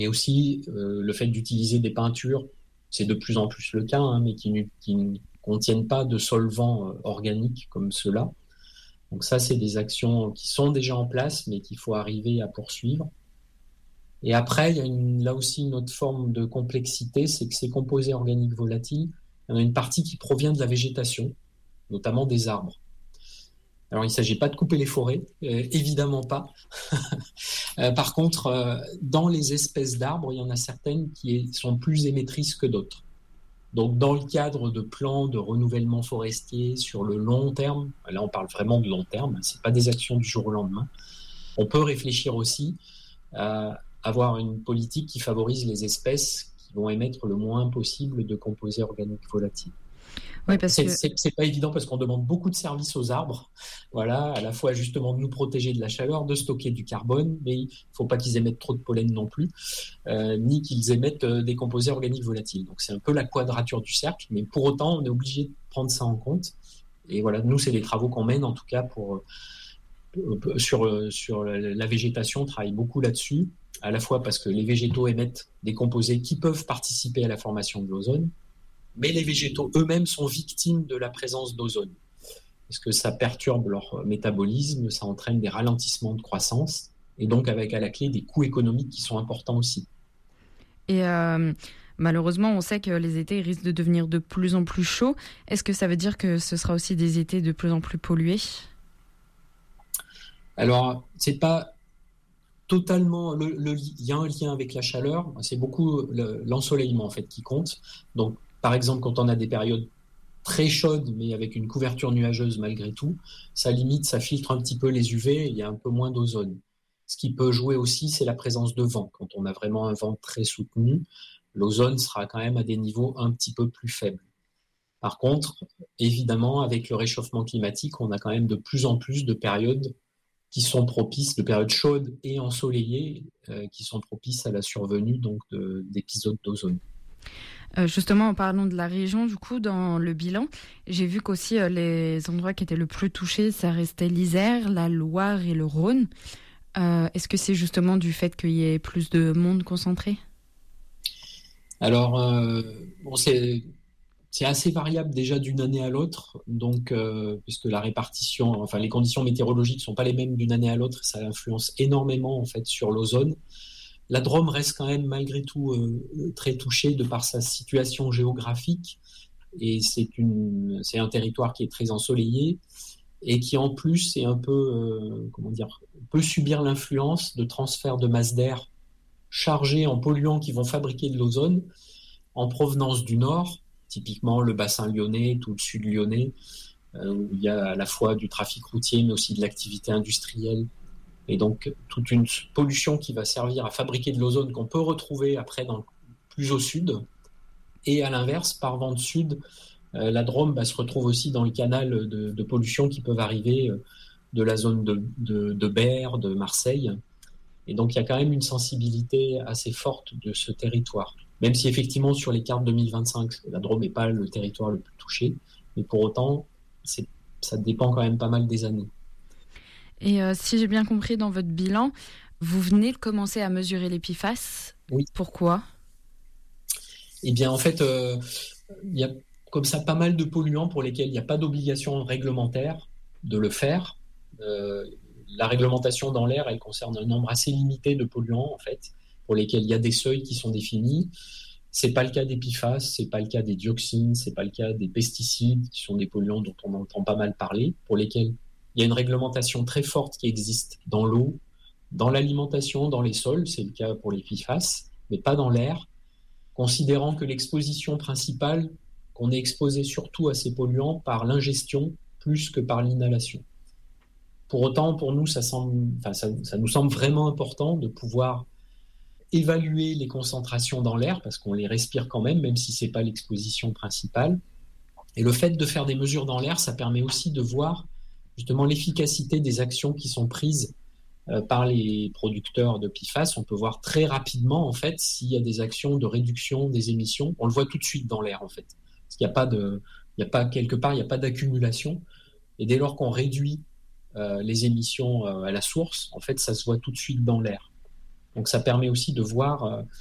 Et aussi, le fait d'utiliser des peintures, c'est de plus en plus le cas, mais qui ne contiennent pas de solvants organiques comme ceux-là. Donc ça, c'est des actions qui sont déjà en place, mais qu'il faut arriver à poursuivre. Et après, il y a là aussi une autre forme de complexité, c'est que ces composés organiques volatiles, il y en a une partie qui provient de la végétation, notamment des arbres. Alors, il ne s'agit pas de couper les forêts, évidemment pas. Par contre, dans les espèces d'arbres, il y en a certaines qui sont plus émettrices que d'autres. Donc, dans le cadre de plans de renouvellement forestier sur le long terme, là, on parle vraiment de long terme, ce n'est pas des actions du jour au lendemain, on peut réfléchir aussi à avoir une politique qui favorise les espèces qui vont émettre le moins possible de composés organiques volatiles. Oui, parce que c'est pas évident parce qu'on demande beaucoup de services aux arbres, voilà, à la fois justement de nous protéger de la chaleur, de stocker du carbone, mais il faut pas qu'ils émettent trop de pollen non plus, ni qu'ils émettent des composés organiques volatiles. Donc c'est un peu la quadrature du cercle, mais pour autant on est obligé de prendre ça en compte. Et voilà, nous c'est des travaux qu'on mène en tout cas sur la végétation, on travaille beaucoup là-dessus, à la fois parce que les végétaux émettent des composés qui peuvent participer à la formation de l'ozone, mais les végétaux eux-mêmes sont victimes de la présence d'ozone, parce que ça perturbe leur métabolisme, ça entraîne des ralentissements de croissance, et donc avec à la clé des coûts économiques qui sont importants aussi. Et malheureusement, on sait que les étés risquent de devenir de plus en plus chauds. Est-ce que ça veut dire que ce sera aussi des étés de plus en plus pollués ? Alors, c'est pas totalement... Il y a un lien avec la chaleur, c'est beaucoup l'ensoleillement en fait qui compte. Donc, par exemple, quand on a des périodes très chaudes, mais avec une couverture nuageuse malgré tout, ça limite, ça filtre un petit peu les UV, et il y a un peu moins d'ozone. Ce qui peut jouer aussi, c'est la présence de vent. Quand on a vraiment un vent très soutenu, l'ozone sera quand même à des niveaux un petit peu plus faibles. Par contre, évidemment, avec le réchauffement climatique, on a quand même de plus en plus de périodes qui sont propices, de périodes chaudes et ensoleillées, qui sont propices à la survenue donc d'épisodes d'ozone. Justement, en parlant de la région, du coup, dans le bilan, j'ai vu qu'aussi les endroits qui étaient le plus touchés, ça restait l'Isère, la Loire et le Rhône. Est-ce que c'est justement du fait qu'il y ait plus de monde concentré ? Alors, c'est assez variable déjà d'une année à l'autre, donc puisque la répartition, enfin les conditions météorologiques sont pas les mêmes d'une année à l'autre, ça influence énormément en fait sur l'ozone. La Drôme reste quand même malgré tout très touchée de par sa situation géographique, et c'est un territoire qui est très ensoleillé et qui en plus est un peu peut subir l'influence de transferts de masse d'air chargés en polluants qui vont fabriquer de l'ozone en provenance du nord, typiquement le bassin lyonnais, tout le sud lyonnais, où il y a à la fois du trafic routier mais aussi de l'activité industrielle. Et donc, toute une pollution qui va servir à fabriquer de l'ozone qu'on peut retrouver après plus au sud. Et à l'inverse, par vent de sud, la Drôme se retrouve aussi dans le canal de pollution qui peuvent arriver de la zone de Berre, de Marseille. Et donc, il y a quand même une sensibilité assez forte de ce territoire. Même si effectivement, sur les cartes 2025, la Drôme n'est pas le territoire le plus touché. Mais pour autant, ça dépend quand même pas mal des années. Et si j'ai bien compris dans votre bilan, vous venez de commencer à mesurer les PFAS. Oui. Pourquoi ? Eh bien, en fait, il y a comme ça pas mal de polluants pour lesquels il n'y a pas d'obligation réglementaire de le faire. La réglementation dans l'air, elle concerne un nombre assez limité de polluants, en fait, pour lesquels il y a des seuils qui sont définis. C'est pas le cas des PFAS, c'est pas le cas des dioxines, c'est pas le cas des pesticides, qui sont des polluants dont on entend pas mal parler, pour lesquels il y a une réglementation très forte qui existe dans l'eau, dans l'alimentation, dans les sols, c'est le cas pour les PFAS, mais pas dans l'air, considérant que l'exposition principale, qu'on est exposé surtout à ces polluants par l'ingestion plus que par l'inhalation. Pour autant, pour nous, ça nous semble vraiment important de pouvoir évaluer les concentrations dans l'air, parce qu'on les respire quand même si ce n'est pas l'exposition principale. Et le fait de faire des mesures dans l'air, ça permet aussi de voir justement l'efficacité des actions qui sont prises par les producteurs de PFAS. On peut voir très rapidement en fait s'il y a des actions de réduction des émissions. On le voit tout de suite dans l'air en fait. Parce qu'il n'y a pas quelque part, il n'y a pas d'accumulation. Et dès lors qu'on réduit les émissions à la source, en fait, ça se voit tout de suite dans l'air. Donc ça permet aussi de voir